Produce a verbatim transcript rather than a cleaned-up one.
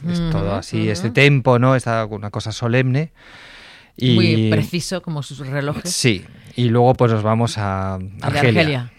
es Mm, todo así, mm. este tempo, ¿no? Esta una cosa solemne. Y, Muy preciso, como sus relojes. Sí, y luego pues nos vamos a A de Argelia. Argelia.